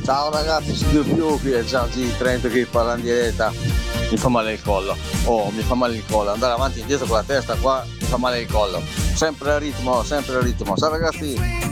Ciao ragazzi, studio più, qui è Giangi Trento che parla in diretta. Mi fa male il collo. Oh, mi fa male il collo. Andare avanti e indietro con la testa qua mi fa male il collo. Sempre a ritmo, sempre a ritmo. Ciao ragazzi.